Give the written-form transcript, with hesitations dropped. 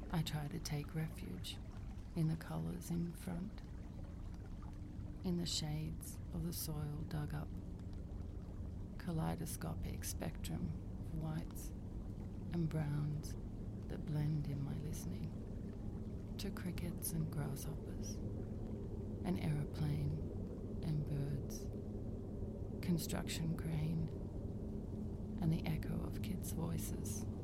I try to take refuge in the colours in front, in the shades of the soil dug up, kaleidoscopic spectrum of whites and browns that blend in my listening to crickets and grasshoppers, an aeroplane and birds, construction crane, and the echo of kids' voices.